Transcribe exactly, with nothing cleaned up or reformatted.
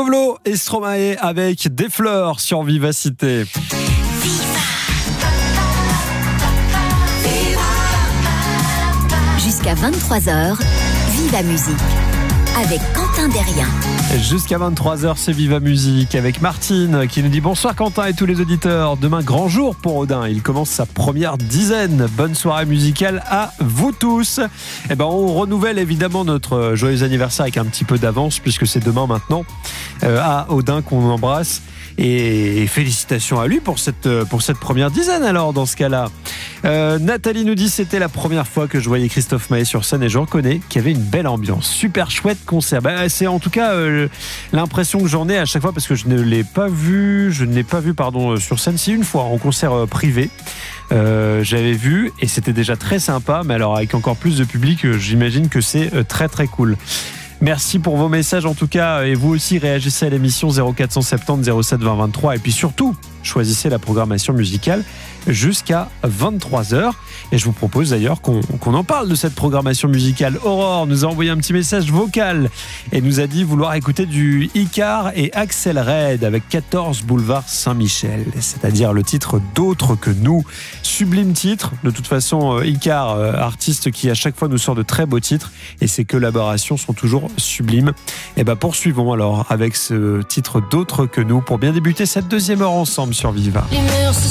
Pablo et Stromae avec Des fleurs sur Vivacité. Jusqu'à vingt-trois heures, Viva Musique avec Quentin Derrien. Jusqu'à vingt-trois heures, c'est Viva Musique avec Martine qui nous dit bonsoir Quentin et tous les auditeurs. Demain, grand jour pour Odin. Il commence sa première dizaine. Bonne soirée musicale à vous tous. Et ben, on renouvelle évidemment notre joyeux anniversaire avec un petit peu d'avance puisque c'est demain maintenant euh, à Odin qu'on embrasse. Et félicitations à lui pour cette, pour cette première dizaine alors dans ce cas-là. Euh, Nathalie nous dit c'était la première fois que je voyais Christophe Maé sur scène et je reconnais qu'il y avait une belle ambiance. Super chouette concert. Bah, c'est en tout cas euh, l'impression que j'en ai à chaque fois parce que je ne l'ai pas vu, je ne l'ai pas vu pardon, sur scène, c'est une fois en concert euh, privé. Euh, j'avais vu et c'était déjà très sympa, mais alors avec encore plus de public, euh, j'imagine que c'est euh, très très cool. Merci pour vos messages en tout cas et vous aussi réagissez à l'émission zéro quatre cent soixante-dix zéro sept vingt vingt-trois et puis surtout choisissez la programmation musicale jusqu'à vingt-trois heures et je vous propose d'ailleurs qu'on, qu'on en parle de cette programmation musicale. Aurore nous a envoyé un petit message vocal et nous a dit vouloir écouter du Icare et Axel Red avec quatorze boulevard Saint-Michel, c'est-à-dire le titre D'autres que nous. Sublime titre, de toute façon Icare, artiste qui à chaque fois nous sort de très beaux titres et ses collaborations sont toujours sublimes. Et ben poursuivons alors avec ce titre D'autres que nous pour bien débuter cette deuxième heure ensemble sur Viva.